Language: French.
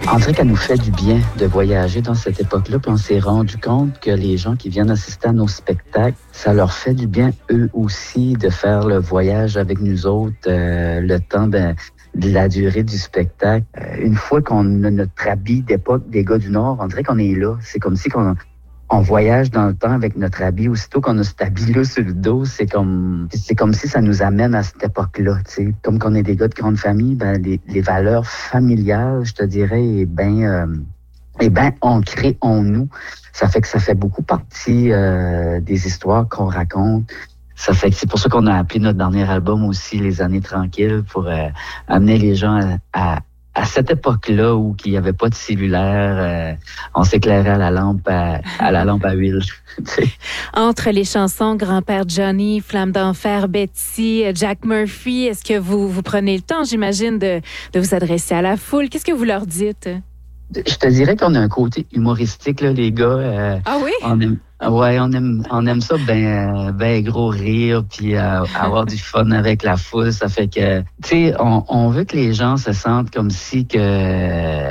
On dirait qu'elle nous fait du bien de voyager dans cette époque-là, puis on s'est rendu compte que les gens qui viennent assister à nos spectacles, ça leur fait du bien eux aussi de faire le voyage avec nous autres, le temps de la durée du spectacle. Une fois qu'on a notre habit d'époque des gars du Nord, on dirait qu'on est là. C'est comme si on voyage dans le temps avec notre habit. Aussitôt qu'on a cet habit-là sur le dos, c'est comme si ça nous amène à cette époque-là. T'sais. Comme qu'on est des gars de grande famille, ben les valeurs familiales, je te dirais, est bien ancrées en nous. Ça fait que ça fait beaucoup partie des histoires qu'on raconte. Ça fait que c'est pour ça qu'on a appelé notre dernier album aussi Les années tranquilles, pour amener les gens à cette époque-là où il n'y avait pas de cellulaire, on s'éclairait à la lampe à huile. Entre les chansons Grand-père Johnny, Flamme d'enfer, Betty, Jack Murphy, est-ce que vous prenez le temps, j'imagine, de vous adresser à la foule? Qu'est-ce que vous leur dites? Je te dirais qu'on a un côté humoristique, là, les gars. Ah oui? On aime ça, ben gros rire, puis avoir du fun avec la foule. Ça fait que, tu sais, on veut que les gens se sentent comme si que